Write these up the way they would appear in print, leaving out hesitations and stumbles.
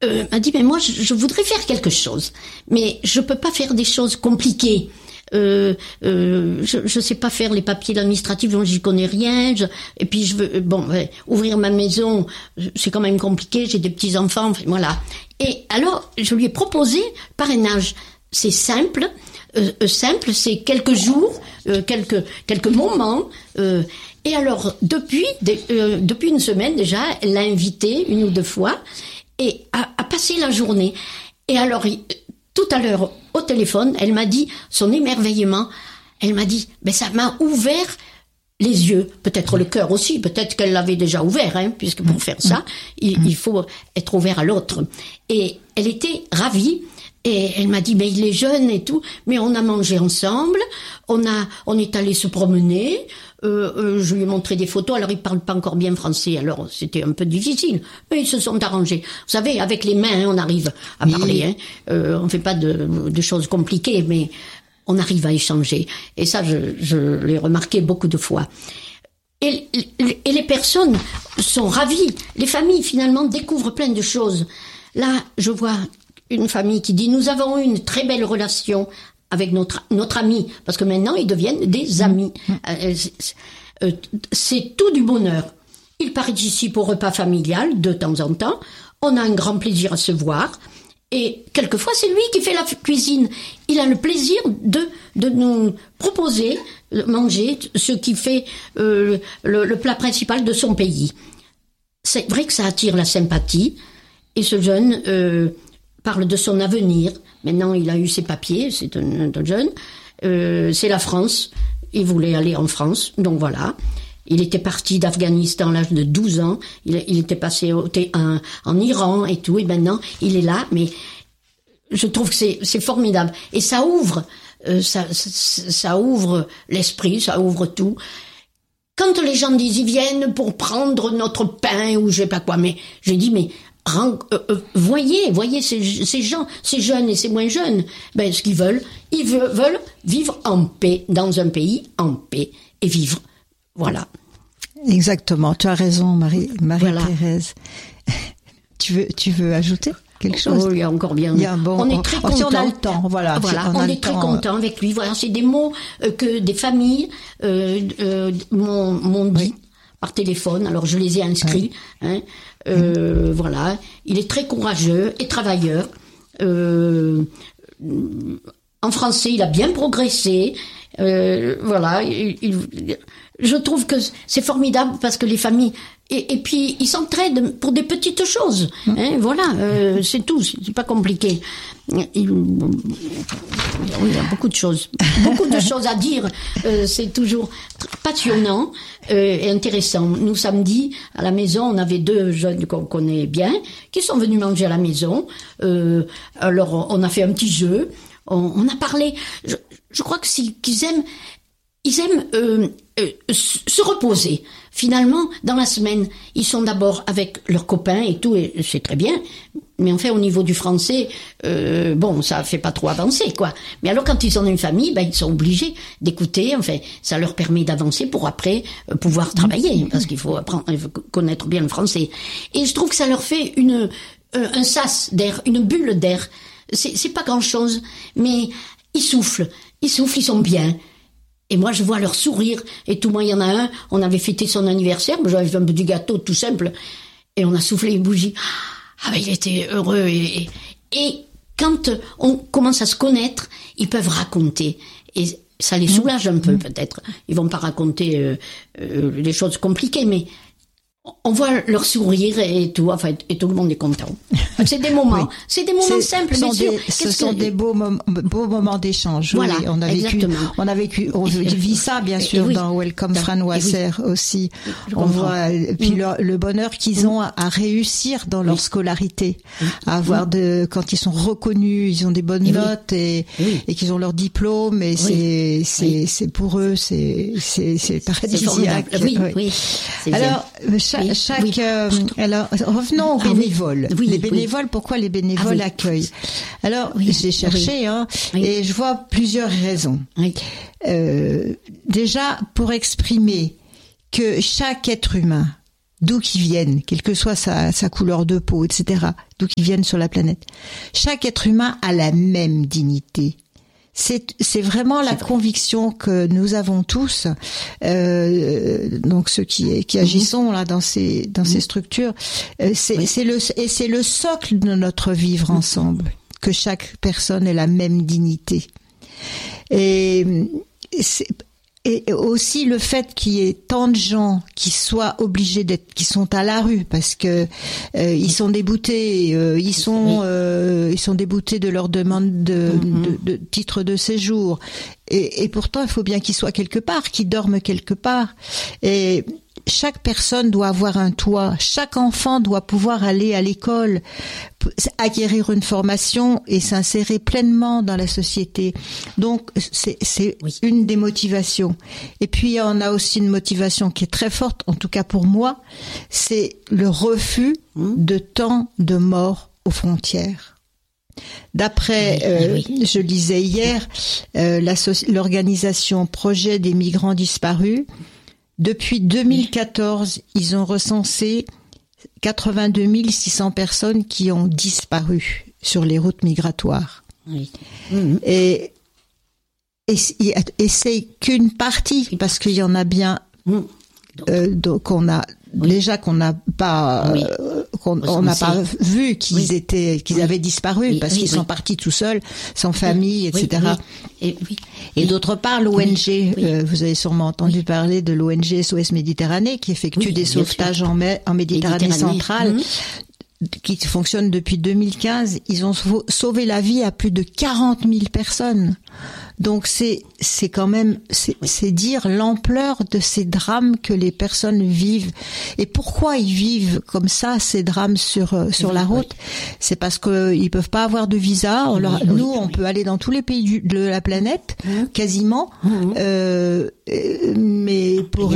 m'a dit, mais moi, je voudrais faire quelque chose, mais je peux pas faire des choses compliquées. Je sais pas faire les papiers administratifs, donc j'y connais rien. Et puis je veux, ouvrir ma maison, c'est quand même compliqué. J'ai des petits enfants, voilà. Et alors, je lui ai proposé parrainage. C'est simple, c'est quelques jours, quelques moments. Et alors, depuis une semaine déjà, elle l'a invité 1 ou 2 fois et a passé la journée. Et alors, tout à l'heure, au téléphone, elle m'a dit son émerveillement. Elle m'a dit, ça m'a ouvert les yeux, peut-être le cœur aussi, peut-être qu'elle l'avait déjà ouvert, puisque pour faire ça, il faut être ouvert à l'autre. Et elle était ravie. Et elle m'a dit, il est jeune et tout, mais on a mangé ensemble, on est allé se promener, je lui ai montré des photos, alors il parle pas encore bien français, alors c'était un peu difficile, mais ils se sont arrangés. Vous savez, avec les mains, on arrive à parler, on fait pas de choses compliquées, mais on arrive à échanger. Et ça, je l'ai remarqué beaucoup de fois. Et les personnes sont ravies, les familles finalement découvrent plein de choses. Là, je vois une famille qui dit, nous avons eu une très belle relation avec notre ami, parce que maintenant ils deviennent des amis. C'est tout du bonheur. Ils participent au repas familial de temps en temps. On a un grand plaisir à se voir. Et quelquefois, c'est lui qui fait la cuisine. Il a le plaisir de nous proposer manger ce qui fait le plat principal de son pays. C'est vrai que ça attire la sympathie. Et ce jeune parle de son avenir. Maintenant, il a eu ses papiers, c'est un jeune. C'est la France. Il voulait aller en France, donc voilà. Il était parti d'Afghanistan à l'âge de 12 ans. Il était passé en Iran et tout. Et maintenant, il est là. Mais je trouve que c'est formidable. Et ça ouvre, ça ouvre l'esprit, ça ouvre tout. Quand les gens disent, ils viennent pour prendre notre pain ou je sais pas quoi. Mais j'ai dit, voyez ces gens, ces jeunes et ces moins jeunes, ce qu'ils veulent, ils veulent vivre en paix, dans un pays en paix, et vivre. Voilà. Exactement, tu as raison, Marie-Thérèse. Voilà. Tu veux ajouter quelque chose? Oh, il y a encore bien. On est très content. Si on a le temps, voilà. On est très content avec lui. Voilà, c'est des mots que des familles m'ont dit par téléphone. Alors je les ai inscrits. Voilà, il est très courageux et travailleur. En français, il a bien progressé. Voilà, je trouve que c'est formidable parce que les familles et puis ils s'entraident pour des petites choses. Voilà, c'est tout, c'est pas compliqué. Il y a beaucoup de choses à dire. C'est toujours passionnant et intéressant. Nous, samedi, à la maison, on avait 2 jeunes qu'on connaît bien qui sont venus manger à la maison. Alors, on a fait un petit jeu. On a parlé. Je crois que qu'ils aiment. Ils aiment se reposer. Finalement, dans la semaine, ils sont d'abord avec leurs copains et tout, et c'est très bien. Mais enfin, au niveau du français, ça fait pas trop avancer, quoi. Mais alors, quand ils ont une famille, ils sont obligés d'écouter. Enfin, ça leur permet d'avancer pour après pouvoir travailler, parce qu'il faut apprendre, connaître bien le français. Et je trouve que ça leur fait un sas d'air, une bulle d'air. C'est pas grand-chose, mais ils soufflent, ils sont bien. Et moi, je vois leur sourire, et tout. Moi, il y en a un, on avait fêté son anniversaire, j'avais fait un petit gâteau tout simple, et on a soufflé une bougie. Il était heureux, et quand on commence à se connaître, ils peuvent raconter, et ça les soulage un peu, peut-être. Ils vont pas raconter des choses compliquées, mais on voit leur sourire et tout, et tout le monde est content. C'est des moments, c'est des moments simples, bien sûr. Ce sont des beaux moments d'échange. Voilà, oui, on vit ça, bien sûr, dans Welcome Franoisser aussi. On voit, puis le bonheur qu'ils ont à réussir dans leur scolarité, à avoir quand ils sont reconnus, ils ont des bonnes notes et qu'ils ont leur diplôme, et c'est pour eux, c'est paradisiaque. Oui. Alors, alors, revenons aux bénévoles. Les bénévoles, pourquoi les bénévoles accueillent? Alors, j'ai cherché, et je vois plusieurs raisons. Déjà, pour exprimer que chaque être humain d'où qu'ils viennent, quelle que soit sa couleur de peau, etc., d'où qu'ils viennent sur la planète. Chaque être humain a la même dignité. C'est vraiment la conviction que nous avons tous, donc ceux qui agissons là dans ces structures. C'est le socle de notre vivre ensemble, que chaque personne ait la même dignité. Et aussi le fait qu'il y ait tant de gens qui soient obligés qui sont à la rue parce que ils sont déboutés, ils sont déboutés de leur demande de titre de séjour. Et pourtant, il faut bien qu'ils soient quelque part, qu'ils dorment quelque part. Et chaque personne doit avoir un toit. Chaque enfant doit pouvoir aller à l'école, acquérir une formation et s'insérer pleinement dans la société. Donc, c'est une des motivations. Et puis, on a aussi une motivation qui est très forte, en tout cas pour moi, c'est le refus de tant de morts aux frontières. D'après, je lisais hier, l'organisation Projet des migrants disparus, depuis 2014, ils ont recensé 82 600 personnes qui ont disparu sur les routes migratoires. Oui. Et c'est qu'une partie, parce qu'il y en a bien. Donc on a déjà qu'on n'a pas on n'a pas vu qu'ils avaient disparu parce qu'ils sont partis tout seuls, sans famille, etc. Et d'autre part, l'ONG, vous avez sûrement entendu parler de l'ONG SOS Méditerranée qui effectue des sauvetages en Méditerranée centrale. Qui fonctionne depuis 2015, ils ont sauvé la vie à plus de 40 000 personnes. Donc c'est quand même c'est dire l'ampleur de ces drames que les personnes vivent. Et pourquoi ils vivent comme ça ces drames sur la route? C'est parce que ils peuvent pas avoir de visa. Nous on peut aller dans tous les pays de la planète quasiment. Mais pour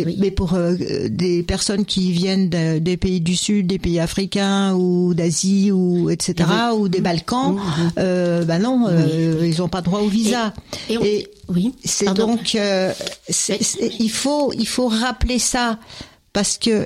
des personnes qui viennent des pays du Sud, des pays africains ou d'Asie ou etc. ou des Balkans, non, ils ont pas droit au visa. C'est pardon. Donc il faut rappeler ça parce que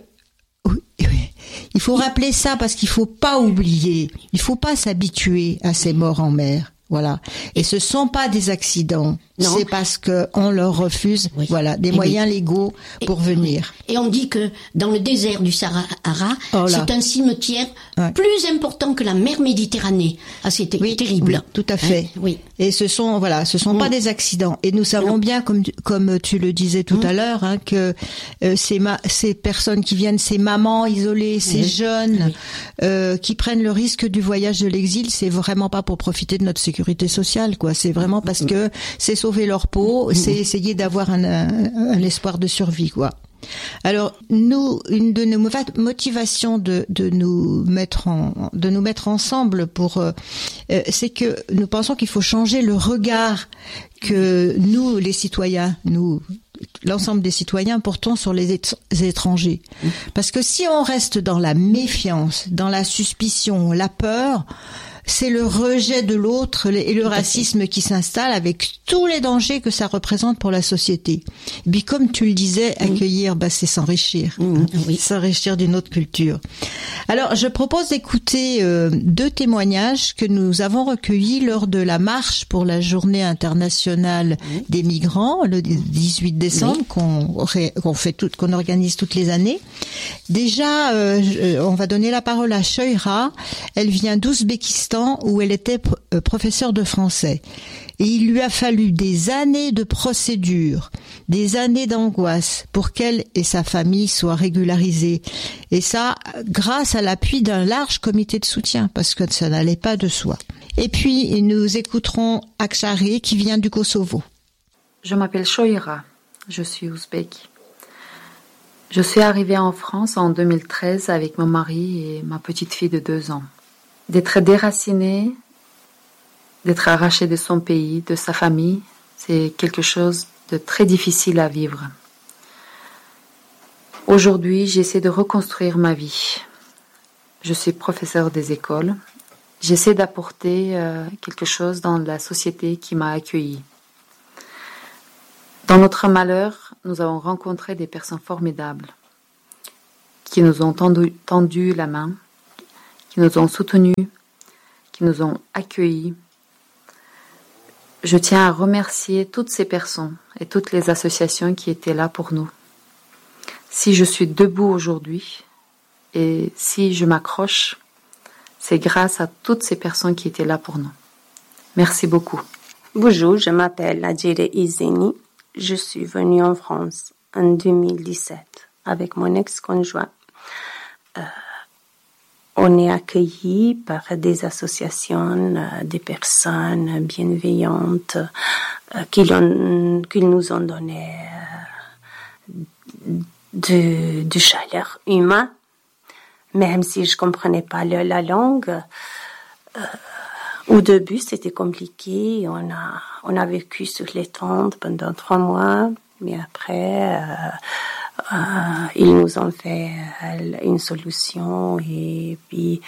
il faut rappeler ça parce qu'il faut pas oublier, il faut pas s'habituer à ces morts en mer. Voilà. Et ce sont pas des accidents. Non. C'est parce que on leur refuse, des moyens légaux pour venir. Et on dit que dans le désert du Sahara, c'est un cimetière plus important que la mer Méditerranée. Ah, c'était terrible. Oui, tout à fait. Et ce sont pas des accidents. Et nous savons bien, comme tu le disais tout à l'heure, que ces personnes qui viennent, ces mamans isolées, ces jeunes qui prennent le risque du voyage de l'exil, c'est vraiment pas pour profiter de notre sécurité sociale, quoi. C'est vraiment parce que c'est sauver leur peau, c'est essayer d'avoir un espoir de survie, quoi. Alors nous, une de nos motivations de nous mettre ensemble c'est que nous pensons qu'il faut changer le regard que nous, les citoyens, l'ensemble des citoyens portons sur les étrangers. Parce que si on reste dans la méfiance, dans la suspicion, la peur, c'est le rejet de l'autre et le racisme qui s'installe avec tous les dangers que ça représente pour la société. Et puis comme tu le disais, accueillir, c'est s'enrichir. S'enrichir d'une autre culture. Alors je propose d'écouter 2 témoignages que nous avons recueillis lors de la marche pour la Journée internationale des migrants, le 18 décembre, qu'on organise toutes les années. Déjà, on va donner la parole à Shoira. Elle vient d'Ouzbékistan, où elle était professeure de français. Et il lui a fallu des années de procédures, des années d'angoisse pour qu'elle et sa famille soient régularisées. Et ça, grâce à l'appui d'un large comité de soutien, parce que ça n'allait pas de soi. Et puis, nous écouterons Akshari, qui vient du Kosovo. Je m'appelle Shoira, je suis ouzbèque. Je suis arrivée en France en 2013 avec mon mari et ma petite fille de 2 ans. D'être déraciné, d'être arraché de son pays, de sa famille, c'est quelque chose de très difficile à vivre. Aujourd'hui, j'essaie de reconstruire ma vie. Je suis professeure des écoles. J'essaie d'apporter quelque chose dans la société qui m'a accueillie. Dans notre malheur, nous avons rencontré des personnes formidables qui nous ont tendu la main, qui nous ont soutenus, qui nous ont accueillis. Je tiens à remercier toutes ces personnes et toutes les associations qui étaient là pour nous. Si je suis debout aujourd'hui et si je m'accroche, c'est grâce à toutes ces personnes qui étaient là pour nous. Merci beaucoup. Bonjour, je m'appelle Adjire Izeni. Je suis venue en France en 2017 avec mon ex-conjoint. On est accueillis par des associations, des personnes bienveillantes qui nous ont donné de chaleur humaine, même si je comprenais pas la langue. Au début, c'était compliqué. On a vécu sur les tentes pendant 3 mois, mais après, ils nous ont fait une solution et puis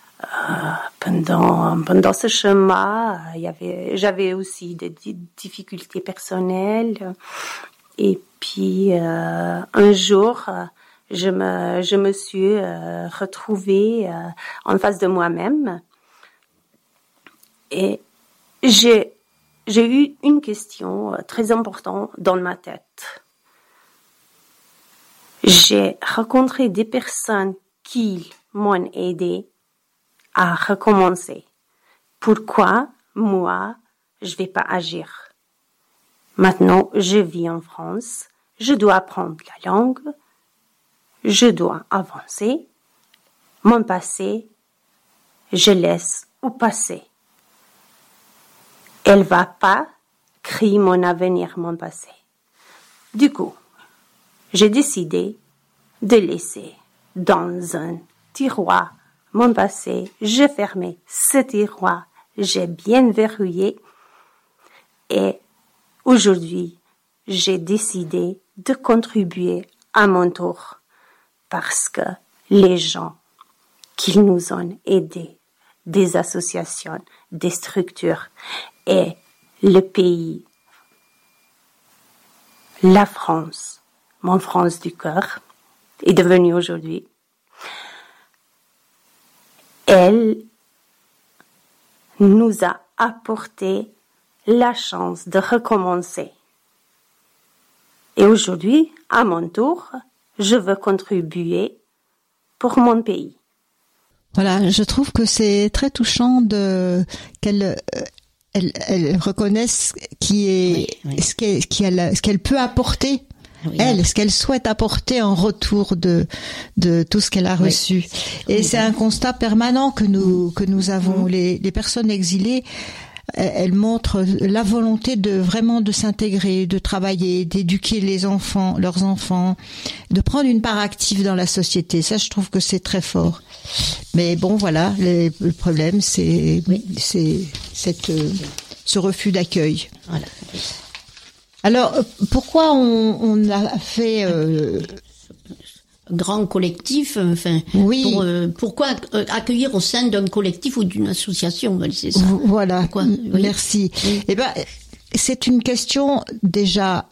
pendant ce chemin, j'avais aussi des difficultés personnelles. Et puis un jour, je me suis retrouvée en face de moi-même et j'ai eu une question très importante dans ma tête. J'ai rencontré des personnes qui m'ont aidé à recommencer. Pourquoi moi, je vais pas agir? Maintenant, je vis en France, je dois apprendre la langue, je dois avancer. Mon passé, je laisse au passé. Elle va pas créer mon avenir, mon passé. Du coup, j'ai décidé de laisser dans un tiroir mon passé. J'ai fermé ce tiroir, j'ai bien verrouillé et aujourd'hui, j'ai décidé de contribuer à mon tour parce que les gens qui nous ont aidés, des associations, des structures et le pays, la France, mon France du cœur, est devenue aujourd'hui, elle nous a apporté la chance de recommencer. Et aujourd'hui, à mon tour, je veux contribuer pour mon pays. Voilà, je trouve que c'est très touchant qu'elle reconnaisse ce qu'elle peut apporter. Oui, ce qu'elle souhaite apporter en retour de tout ce qu'elle a reçu. Oui. Et c'est un constat permanent que nous avons. Les personnes exilées, elles montrent la volonté de s'intégrer, de travailler, d'éduquer leurs enfants, de prendre une part active dans la société. Ça, je trouve que c'est très fort. Mais bon, voilà, le problème, c'est ce refus d'accueil. Voilà. Alors, pourquoi on a fait grand collectif, oui. Pourquoi accueillir au sein d'un collectif ou d'une association, c'est ça. Voilà. Merci. Oui. Eh ben, c'est une question déjà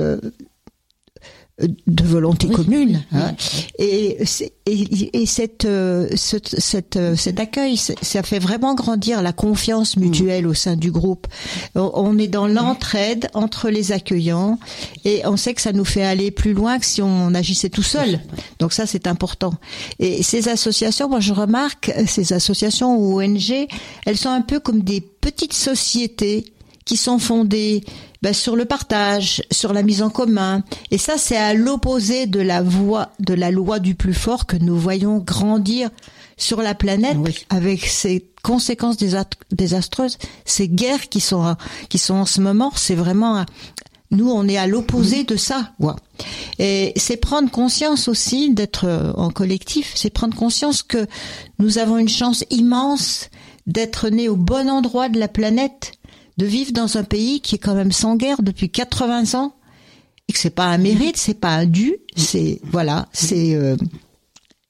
de volonté commune, hein. Et cet accueil, ça fait vraiment grandir la confiance mutuelle au sein du groupe. On est dans l'entraide entre les accueillants et on sait que ça nous fait aller plus loin que si on agissait tout seul. Donc ça, c'est important. Et ces associations, moi je remarque, ces associations ou ONG, elles sont un peu comme des petites sociétés qui sont fondées sur le partage, sur la mise en commun. Et ça, c'est à l'opposé de la loi du plus fort que nous voyons grandir sur la planète, avec ses conséquences désastreuses, ces guerres qui sont en ce moment. C'est vraiment, nous, on est à l'opposé de ça. Et c'est prendre conscience aussi d'être en collectif. C'est prendre conscience que nous avons une chance immense d'être nés au bon endroit de la planète, de vivre dans un pays qui est quand même sans guerre depuis 80 ans, et que c'est pas un mérite, c'est pas un dû, c'est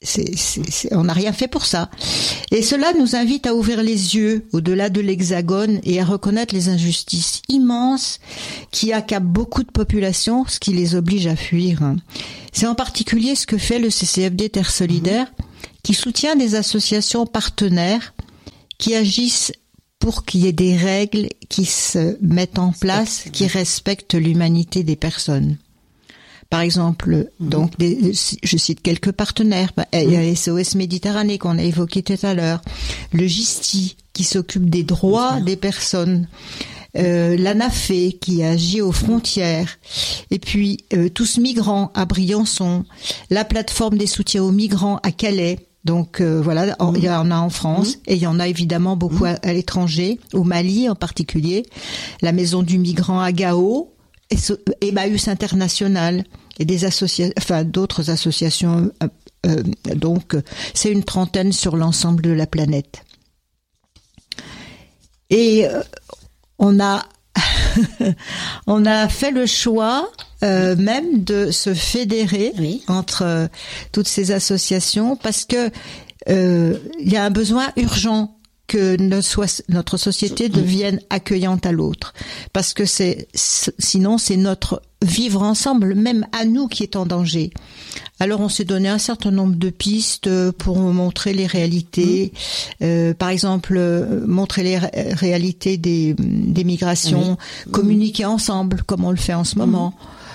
on n'a rien fait pour ça. Et cela nous invite à ouvrir les yeux au-delà de l'Hexagone et à reconnaître les injustices immenses qui accablent beaucoup de populations, ce qui les oblige à fuir. C'est en particulier ce que fait le CCFD Terre Solidaire, qui soutient des associations partenaires qui agissent pour qu'il y ait des règles qui se mettent en place, qui respectent l'humanité des personnes. Par exemple, donc, je cite quelques partenaires. Il y a SOS Méditerranée qu'on a évoqué tout à l'heure, le GISTI qui s'occupe des droits des personnes, l'ANAFE qui agit aux frontières, et puis Tous Migrants à Briançon, la plateforme des soutiens aux migrants à Calais. Donc voilà, il y en a en France et il y en a évidemment beaucoup à l'étranger, au Mali en particulier, la Maison du Migrant à Gao, Emmaüs International et des d'autres associations. Donc c'est une trentaine sur l'ensemble de la planète. Et on a fait le choix même de se fédérer entre toutes ces associations parce que il y a un besoin urgent que notre société devienne accueillante à l'autre, parce que sinon c'est notre vivre ensemble, même à nous, qui est en danger. Alors on s'est donné un certain nombre de pistes pour montrer les réalités, par exemple montrer les réalités des migrations, communiquer ensemble comme on le fait en ce moment.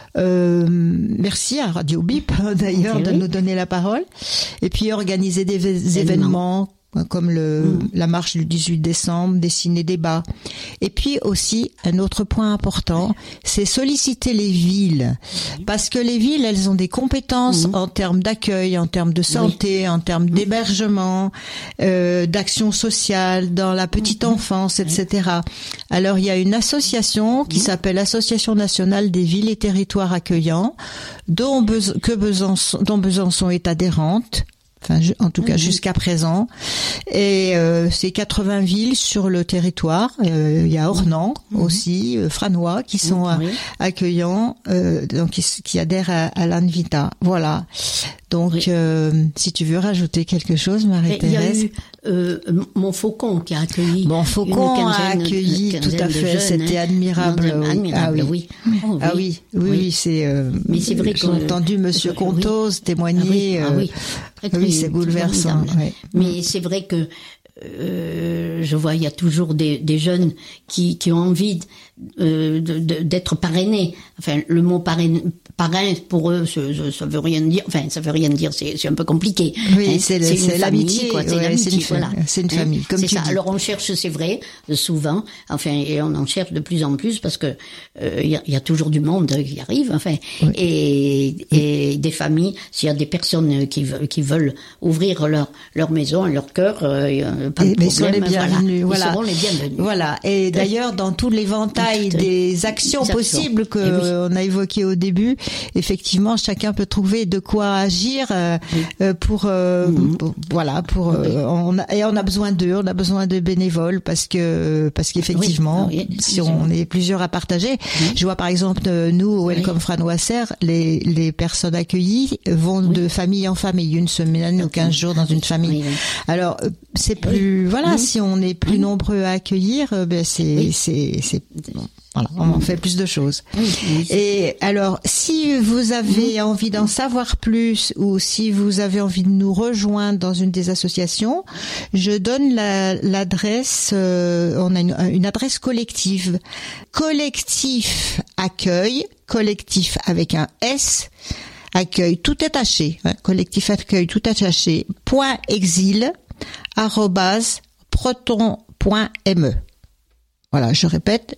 Merci à Radio Bip d'ailleurs de nous donner la parole, et puis organiser des événements comme la marche du 18 décembre, des ciné-débats. Et puis aussi, un autre point important, c'est solliciter les villes. Parce que les villes, elles ont des compétences en termes d'accueil, en termes de santé, en termes d'hébergement, d'action sociale, dans la petite enfance, etc. Alors, il y a une association qui s'appelle Association nationale des villes et territoires accueillants, dont Besançon est adhérente. Enfin, en tout cas jusqu'à présent, et c'est 80 villes sur le territoire. Il y a Ornans aussi, Franois qui sont accueillants, donc qui adhèrent à l'Anvita. Voilà. Donc, si tu veux rajouter quelque chose, Marie-Thérèse. Il y a eu Montfaucon qui a accueilli. Montfaucon a accueilli, tout à fait. C'était admirable. Oui. Oui, c'est. Mais c'est vrai que j'ai entendu Monsieur Contos témoigner. Oui, c'est bouleversant. Mais c'est vrai que je vois, il y a toujours des jeunes qui ont envie d'être parrainés. Enfin, le mot parrain pour eux, ça veut rien dire. Enfin, ça veut rien dire. C'est un peu compliqué. Oui, c'est l'amitié. Quoi. C'est une famille. Comme c'est tu ça. dis. Alors on cherche, c'est vrai, souvent. Enfin, et on en cherche de plus en plus parce que il y a toujours du monde qui arrive. Enfin, et des familles. S'il y a des personnes qui veulent ouvrir leur maison, leur cœur, pas de problème. Ils sont les bienvenus. Voilà. Ils seront les bienvenus. Voilà. Et d'ailleurs, dans tout l'éventail des actions possibles que on a évoquées au début, effectivement, chacun peut trouver de quoi agir on a besoin d'eux, on a besoin de bénévoles parce qu'effectivement, si on est plusieurs à partager, je vois par exemple nous au Welcome Franoiser, les personnes accueillies vont de famille en famille, une semaine ou 15 jours dans une famille. Alors c'est plus si on est plus nombreux à accueillir, voilà, on en fait plus de choses. Et alors, si vous avez envie d'en savoir plus ou si vous avez envie de nous rejoindre dans une des associations, je donne l'adresse. On a une adresse collective. Collectif accueil, collectif avec un S, accueil tout attaché, collectif accueil tout attaché, .exil @proton.me. Voilà, je répète,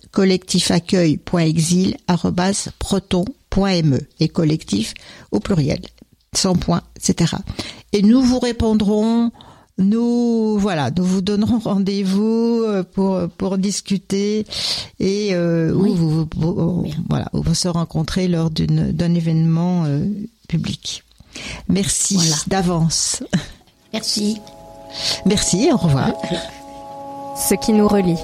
collectifaccueil.exil@proton.me et collectif au pluriel, sans point, etc. Et nous vous répondrons, nous vous donnerons rendez-vous pour discuter et où vous se rencontrer lors d'un événement public. Merci d'avance. Merci. Merci, au revoir. Ce qui nous relie.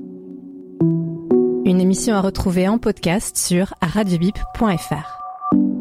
Une émission à retrouver en podcast sur radiobip.fr.